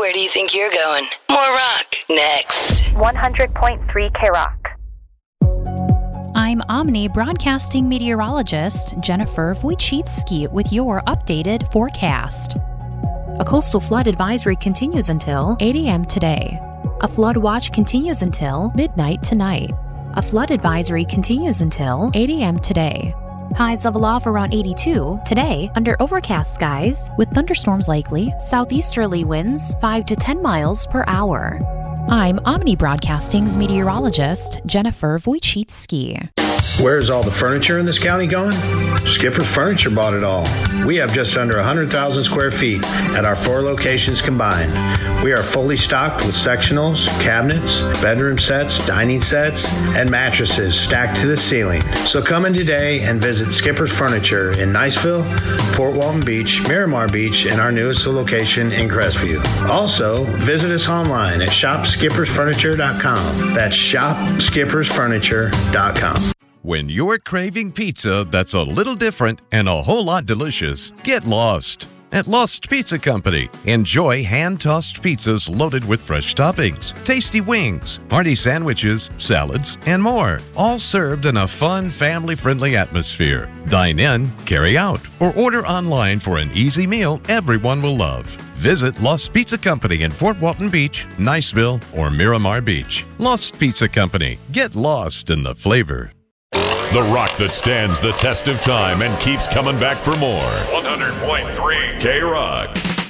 Where do you think you're going? More rock next. 100.3 K-Rock. I'm Omni broadcasting meteorologist Jennifer Wojcicki with your updated forecast. A coastal flood advisory continues until 8 a.m. today. A flood watch continues until midnight tonight. A flood advisory continues until 8 a.m. today. Highs level off around 82 today under overcast skies with thunderstorms likely, southeasterly winds 5 to 10 miles per hour. I'm Omni Broadcasting's meteorologist Jennifer Wojcicki. Where's all the furniture in this county going? Skipper's Furniture bought it all. We have just under 100,000 square feet at our 4 locations combined. We are fully stocked with sectionals, cabinets, bedroom sets, dining sets, and mattresses stacked to the ceiling. So come in today and visit Skipper's Furniture in Niceville, Fort Walton Beach, Miramar Beach, and our newest location in Crestview. Also, visit us online at shopskippersfurniture.com. That's shopskippersfurniture.com. When you're craving pizza that's a little different and a whole lot delicious, get lost at Lost Pizza Company. Enjoy hand-tossed pizzas loaded with fresh toppings, tasty wings, hearty sandwiches, salads, and more, all served in a fun, family-friendly atmosphere. Dine in, carry out, or order online for an easy meal everyone will love. Visit Lost Pizza Company in Fort Walton Beach, Niceville, or Miramar Beach. Lost Pizza Company. Get lost in the flavor. The rock that stands the test of time and keeps coming back for more. 100.3 K-Rock.